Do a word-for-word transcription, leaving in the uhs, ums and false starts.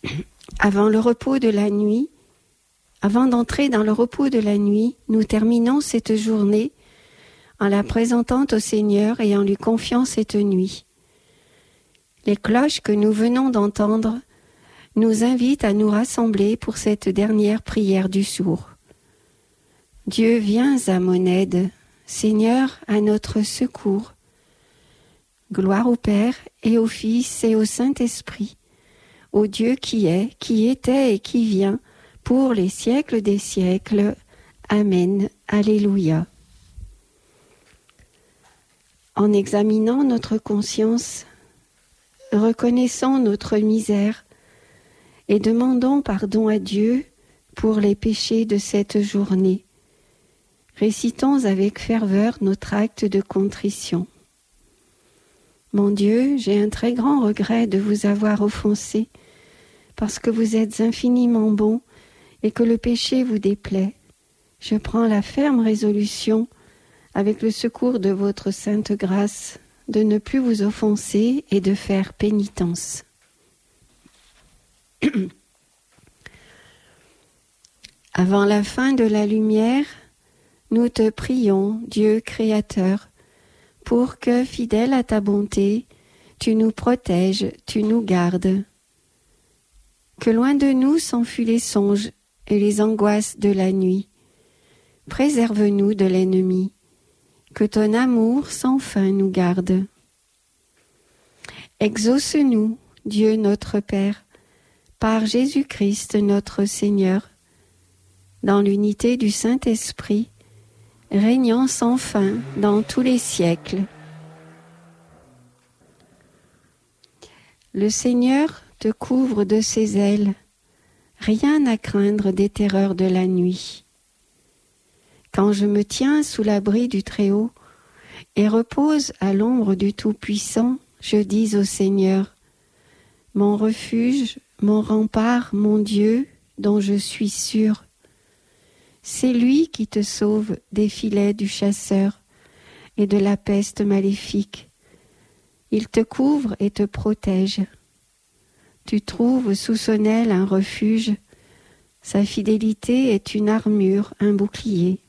Avant le repos de la nuit, avant d'entrer dans le repos de la nuit, nous terminons cette journée en la présentant au Seigneur et en lui confiant cette nuit. Les cloches que nous venons d'entendre nous invitent à nous rassembler pour cette dernière prière du sourd. Dieu, viens à mon aide, Seigneur, à notre secours. Gloire au Père et au Fils et au Saint-Esprit, au Dieu qui est, qui était et qui vient, pour les siècles des siècles. Amen. Alléluia. En examinant notre conscience, reconnaissons notre misère et demandons pardon à Dieu pour les péchés de cette journée. Récitons avec ferveur notre acte de contrition. Mon Dieu, j'ai un très grand regret de vous avoir offensé, parce que vous êtes infiniment bon et que le péché vous déplaît. Je prends la ferme résolution, avec le secours de votre sainte grâce, de ne plus vous offenser et de faire pénitence. Avant la fin de la lumière, nous te prions, Dieu créateur, pour que, fidèle à ta bonté, tu nous protèges, tu nous gardes. Que loin de nous s'enfuient les songes et les angoisses de la nuit. Préserve-nous de l'ennemi, que ton amour sans fin nous garde. Exauce-nous, Dieu notre Père, par Jésus-Christ notre Seigneur, dans l'unité du Saint-Esprit, régnant sans fin dans tous les siècles. Le Seigneur te couvre de ses ailes, rien à craindre des terreurs de la nuit. Quand je me tiens sous l'abri du Très-Haut et repose à l'ombre du Tout-Puissant, je dis au Seigneur, mon refuge, mon rempart, mon Dieu, dont je suis sûr. C'est lui qui te sauve des filets du chasseur et de la peste maléfique. Il te couvre et te protège. Tu trouves sous son aile un refuge. Sa fidélité est une armure, un bouclier.